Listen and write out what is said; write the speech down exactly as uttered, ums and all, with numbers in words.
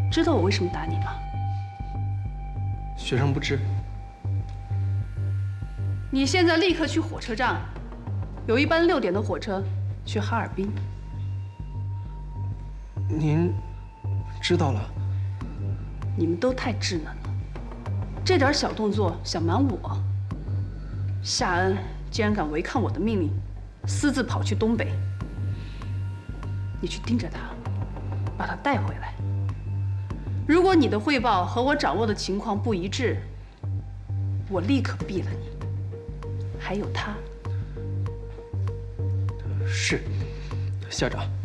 知道我为什么打你吗？ 学生不知。 你现在立刻去火车站，有一班六点的火车去哈尔滨。 您知道了。 你们都太稚嫩了，这点小动作想瞒我。夏恩竟然敢违抗我的命令，私自跑去东北。你去盯着他，把他带回来。如果你的汇报和我掌握的情况不一致，我立刻毙了你。还有他。 是，校长。